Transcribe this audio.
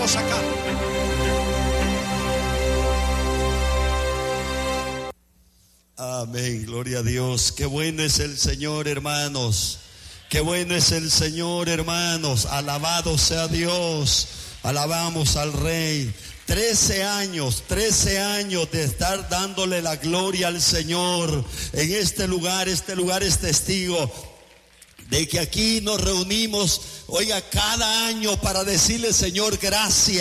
acá. Amén, gloria a Dios. Qué bueno es el Señor, hermanos. Qué bueno es el Señor, hermanos. Alabado sea Dios. Alabamos al Rey. 13 años de estar dándole la gloria al Señor en este lugar. Este lugar es testigo de que aquí nos reunimos, oiga, cada año para decirle, Señor, gracias.